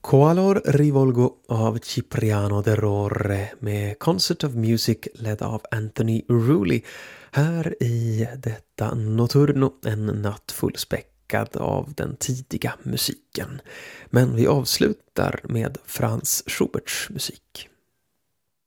Qualor Rivolgo av Cipriano de Rore med Concert of Music ledd av Anthony Rooley här i detta Notturno, en natt fullspäckad av den tidiga musiken. Men vi avslutar med Franz Schuberts musik.